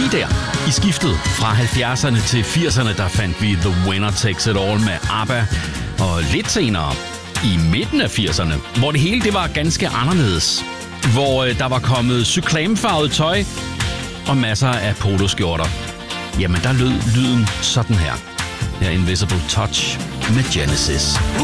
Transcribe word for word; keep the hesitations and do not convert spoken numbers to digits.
lige der i skiftet fra halvfjerdserne til firserne, der fandt vi The Winner Takes It All med ABBA. Og lidt senere, i midten af firserne, hvor det hele det var ganske anderledes. Hvor øh, der var kommet cyklamfarvet tøj og masser af poloskjorter. Jamen, der lød lyden sådan her. Her Invisible Touch med Genesis.